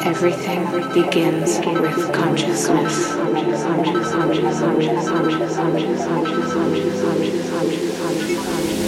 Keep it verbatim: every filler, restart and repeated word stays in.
Everything begins with consciousness. Consciousness, consciousness, consciousness, consciousness, consciousness, consciousness, consciousness, consciousness, consciousness, consciousness, consciousness.